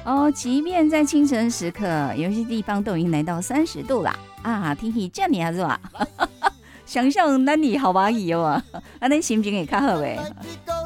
哦，即便在清晨时刻，有些地方都已经来到30度啦啊！天气这么热，想象咱你好蚂蚁哦，安尼心情会较好诶。